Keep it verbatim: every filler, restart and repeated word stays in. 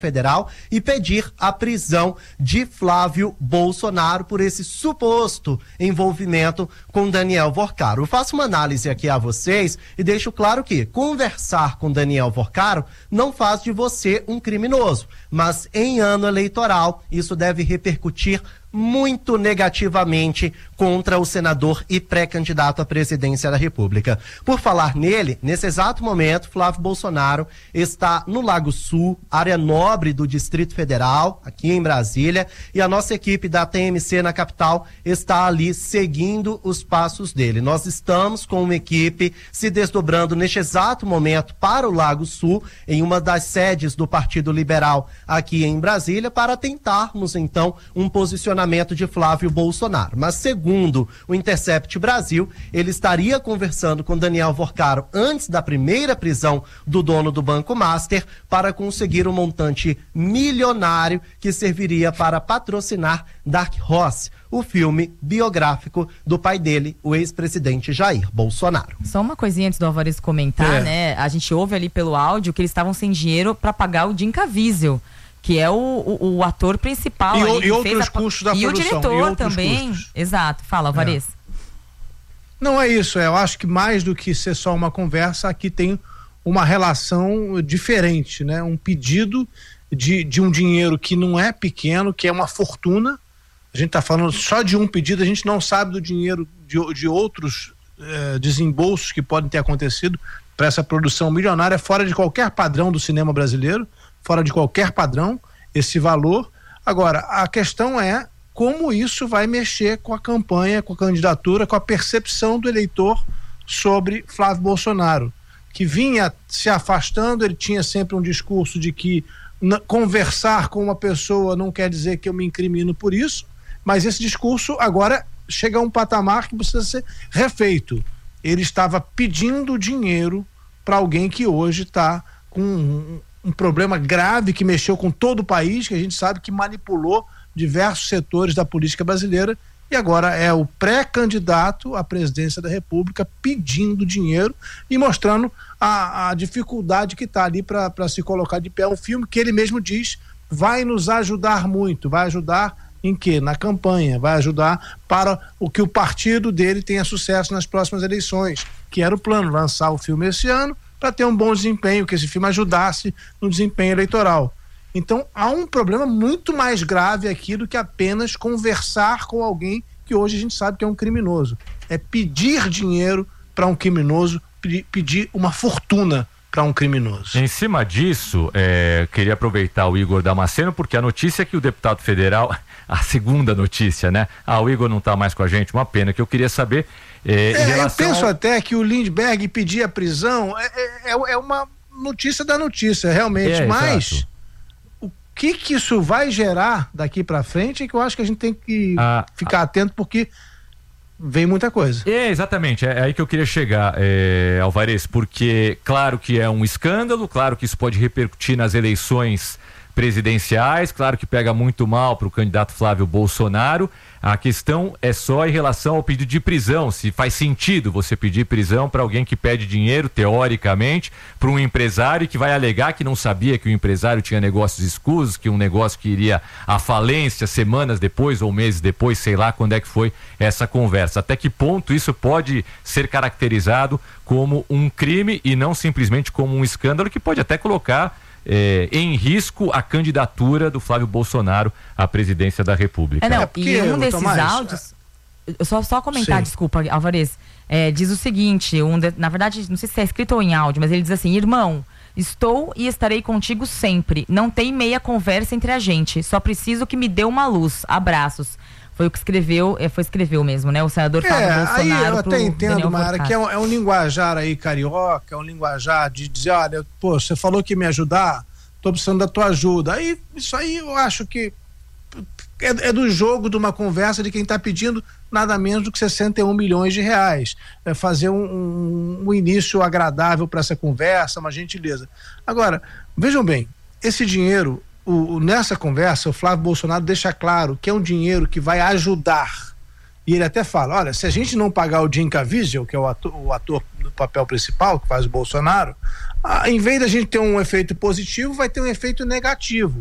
Federal e pedir a prisão de Flávio Bolsonaro por esse suposto envolvimento com Daniel Vorcaro. Eu faço uma análise aqui a vocês e deixo claro que conversar com Daniel Vorcaro não faz de você um criminoso, mas em ano eleitoral isso deve repercutir muito negativamente contra o senador e pré-candidato à presidência da República. Por falar nele, nesse exato momento, Flávio Bolsonaro está no Lago Sul, área nobre do Distrito Federal, aqui em Brasília, e a nossa equipe da T M C na capital está ali seguindo os passos dele. Nós estamos com uma equipe se desdobrando neste exato momento para o Lago Sul, em uma das sedes do Partido Liberal aqui em Brasília, para tentarmos então um posicionamento de Flávio Bolsonaro. Mas segundo o Intercept Brasil, ele estaria conversando com Daniel Vorcaro antes da primeira prisão do dono do Banco Master para conseguir um montante milionário que serviria para patrocinar Dark Horse, o filme biográfico do pai dele, o ex-presidente Jair Bolsonaro. Só uma coisinha antes do Álvares comentar, é. né? A gente ouve ali pelo áudio que eles estavam sem dinheiro para pagar o Jim Caviezel, que é o, o, o ator principal. E, ali, o, e outros a, custos da e produção. O diretor e outros também. Custos. Exato. Fala, Álvares. É. Não é isso, eu acho que mais do que ser só uma conversa, aqui tem uma relação diferente, né? Um pedido de, de um dinheiro que não é pequeno, que é uma fortuna. A gente está falando só de um pedido, a gente não sabe do dinheiro de, de outros eh, desembolsos que podem ter acontecido para essa produção milionária, fora de qualquer padrão do cinema brasileiro, fora de qualquer padrão, esse valor. Agora, a questão é como isso vai mexer com a campanha, com a candidatura, com a percepção do eleitor sobre Flávio Bolsonaro, que vinha se afastando. Ele tinha sempre um discurso de que conversar com uma pessoa não quer dizer que eu me incrimino por isso, mas esse discurso agora chega a um patamar que precisa ser refeito. Ele estava pedindo dinheiro para alguém que hoje está com um, um problema grave que mexeu com todo o país, que a gente sabe que manipulou diversos setores da política brasileira, e agora é o pré-candidato à presidência da República pedindo dinheiro e mostrando a, a dificuldade que está ali para se colocar de pé. Um filme que ele mesmo diz vai nos ajudar muito. Vai ajudar em quê? Na campanha. Vai ajudar para o que o partido dele tenha sucesso nas próximas eleições, que era o plano, lançar o filme esse ano para ter um bom desempenho, que esse filme ajudasse no desempenho eleitoral. Então há um problema muito mais grave aqui do que apenas conversar com alguém que hoje a gente sabe que é um criminoso. É pedir dinheiro para um criminoso, pedir uma fortuna para um criminoso. Em cima disso, é, queria aproveitar o Igor Damasceno, porque a notícia é que o deputado federal, a segunda notícia, né? Ah, o Igor não está mais com a gente, uma pena, que eu queria saber. É, é, em relação eu penso ao... até que o Lindbergh pedir a prisão é, é, é uma notícia da notícia, realmente, é, mas exato. O que que isso vai gerar daqui para frente é que eu acho que a gente tem que ah, ficar ah, atento, porque vem muita coisa. É, exatamente, é, é aí que eu queria chegar, é, Alvarez, porque claro que é um escândalo, claro que isso pode repercutir nas eleições presidenciais, claro que pega muito mal para o candidato Flávio Bolsonaro. A questão é só em relação ao pedido de prisão, se faz sentido você pedir prisão para alguém que pede dinheiro, teoricamente, para um empresário que vai alegar que não sabia que o empresário tinha negócios escusos, que um negócio que iria à falência semanas depois ou meses depois, sei lá quando é que foi essa conversa. Até que ponto isso pode ser caracterizado como um crime e não simplesmente como um escândalo que pode até colocar É, em risco a candidatura do Flávio Bolsonaro à presidência da República. É, não, é porque, e um desses Tomás, áudios, é... só, só comentar, Sim. desculpa, Álvarez, é, diz o seguinte, um de, na verdade, não sei se é escrito ou em áudio, mas ele diz assim: irmão, estou e estarei contigo sempre, não tem meia conversa entre a gente, só preciso que me dê uma luz, abraços. Foi o que escreveu, foi escreveu mesmo, né? O senador Flávio é, Bolsonaro. Aí eu até entendo, Daniel Mara, Vorcaro. que é um, é um linguajar aí carioca, é um linguajar de dizer, olha, pô, você falou que ia me ajudar, tô precisando da tua ajuda. Aí, isso aí eu acho que é, é do jogo de uma conversa de quem tá pedindo nada menos do que sessenta e um milhões de reais. É fazer um, um, um início agradável para essa conversa, uma gentileza. Agora, vejam bem, esse dinheiro, O, o, nessa conversa, o Flávio Bolsonaro deixa claro que é um dinheiro que vai ajudar. E ele até fala, olha, se a gente não pagar o Jim Caviezel, que é o ator, o ator do papel principal, que faz o Bolsonaro, ah, em vez da gente ter um efeito positivo, vai ter um efeito negativo.